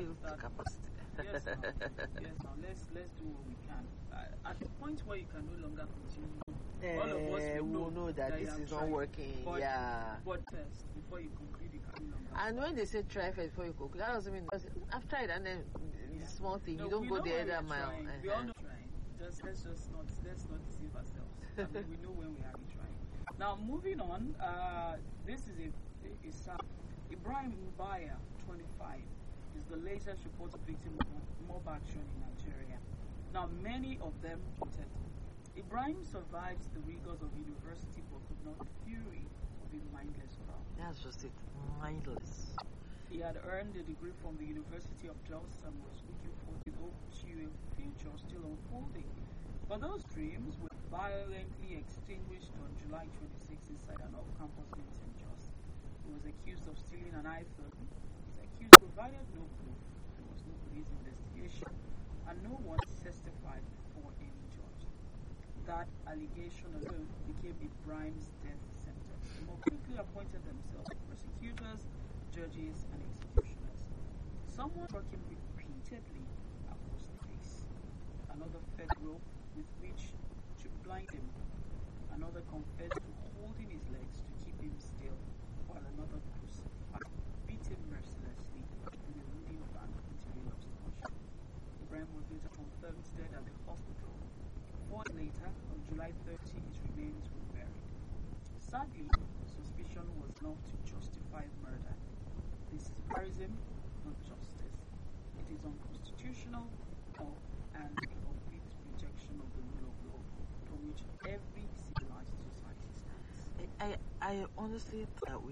build the capacity. Yes, now. Yes, now. Let's do what we can. At the point where you can no longer continue, all of us will know that this is not working. But first, before you conclude, you can no longer. And when they say try first before you conclude, that doesn't mean I've tried and then it's small thing. No, you don't go the other mile. We all know trying. Let's not deceive ourselves. I mean, we know when we are trying. Now moving on, this is a Ibrahim Mbaya, 25, is the latest reported victim of mob action in Nigeria. Now many of them voted. Ibrahim survives the rigors of university but could not the fury of a mindless crowd. That's just it, mindless. He had earned a degree from the University of Jos and was looking forward to a future still unfolding. But those dreams were violently extinguished on July 26 inside an off-campus unit in Jos. He was accused of stealing an iPhone. His accused provided no proof. There was no police investigation, and no one testified before any judge. That allegation alone became Ibrahim's death sentence. The mob quickly appointed themselves prosecutors, judges, and executioners. Someone struck him repeatedly across the face. Another fed rope with which to blind him. Another confessed to holding his legs to keep him still, while another crucified, beat him mercilessly with a wooden bank until he lost consciousness. Ibrahim was later confirmed dead at the hospital. 4 days later, on July 30, his remains were buried. Sadly, suspicion was enough to justify murder. This is terrorism, not justice. It is unconstitutional and a complete rejection of the rule of law from which every civilized society stands. I honestly thought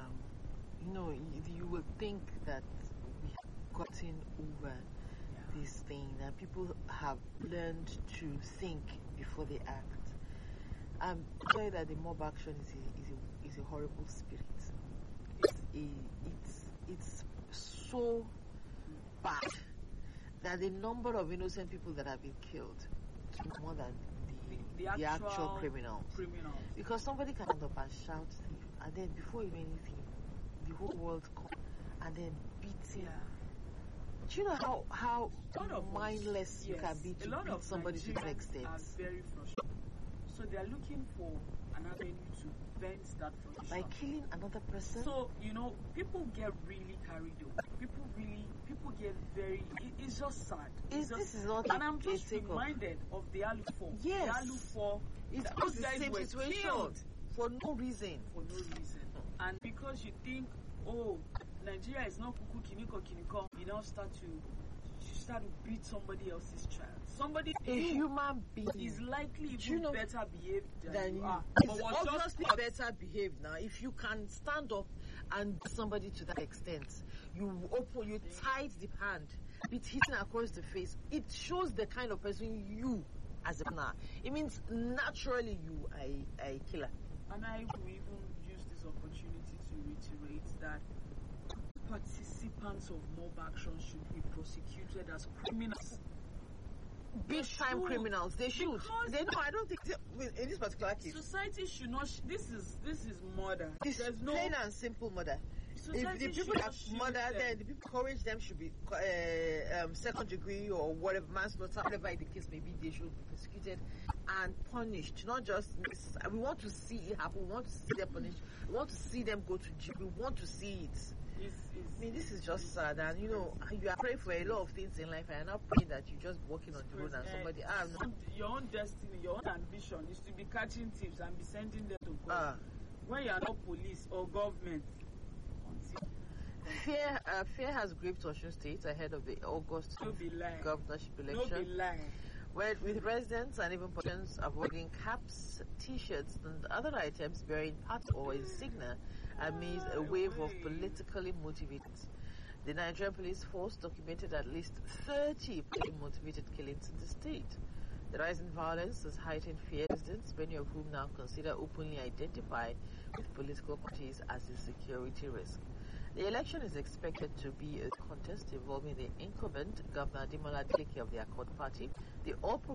you would think that we have gotten over this thing, that people have learned to think before they act. I'm sure that the mob action is a horrible spirit. It's so bad that the number of innocent people that have been killed is more than the actual criminals. Because somebody can stand up and shout thief, and then before you know anything, the whole world comes and then beats him. Do you know how mindless you can be to beat somebody to that extent? Are very frustrated. So they are looking for an avenue to vent that frustration. By killing another person? So, people get really carried away. People get very, it's just sad. This is not and I'm just reminded of the Alu4. Yes. The Alu4. It's the same situation. For no reason. And because you think, Nigeria is not kuku kiniko, you now start to beat somebody else's child. A human being is likely even better behaved than you are. It's obviously better behaved now. If you can stand up and beat somebody to that extent, you tied the hand, it's hitting across the face. It shows the kind of person you as a partner. It means naturally you are a killer. And I will even use this opportunity to reiterate that participants of mob action should be prosecuted as criminals. Big time criminals. They should. I don't think in this particular case. Society should not. This is murder. There's plain and simple murder. If the people that murder then the people courage them should be second degree or whatever, manslaughter, whatever the case may be, they should be prosecuted and punished. Not just we want to see it happen. We want to see them punished. We want to see them go to jail. We want to see it. This is just sad, and you are praying for a lot of things in life, and you're not praying that you're just walking on the road and somebody. Your own destiny, your own ambition is to be catching thieves and be sending them to God. When you are not police or government. Fear has gripped Osun State ahead of the August governorship election. With residents and even politicians avoiding caps, T-shirts, and other items bearing part or insignia amid a wave of politically motivated. The Nigerian police force documented at least 30 politically motivated killings in the state. The rising violence has heightened fear residents, many of whom now consider openly identify with political parties as a security risk. The election is expected to be a contest involving the incumbent Governor Ademola Adeleke of the Accord Party, the All